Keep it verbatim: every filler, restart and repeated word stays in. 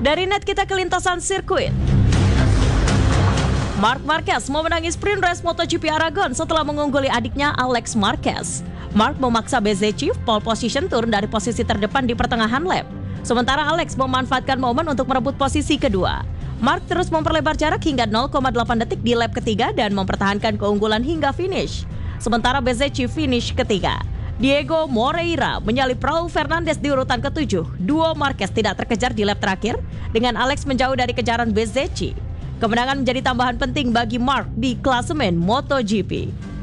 Dari net kita ke lintasan sirkuit. Marc Marquez memenangi sprint race MotoGP Aragon setelah mengungguli adiknya Alex Marquez. Marc memaksa Bezzecchi pole position turun dari posisi terdepan di pertengahan lap. Sementara Alex memanfaatkan momen untuk merebut posisi kedua. Marc terus memperlebar jarak hingga nol koma delapan detik di lap ketiga dan mempertahankan keunggulan hingga finish. Sementara Bezzecchi finish ketiga. Diego Moreira menyalip Raul Fernandez di urutan ketujuh. Duo Marquez tidak terkejar di lap terakhir dengan Alex menjauh dari kejaran Bezzecchi. Kemenangan menjadi tambahan penting bagi Marc di klasemen MotoGP.